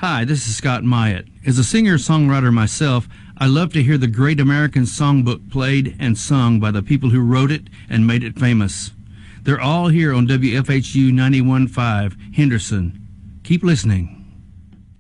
Hi, this is Scott Myatt. As a singer-songwriter myself, I love to hear the great American songbook played and sung by the people who wrote it and made it famous. They're all here on WFHU 91.5 Henderson. Keep listening.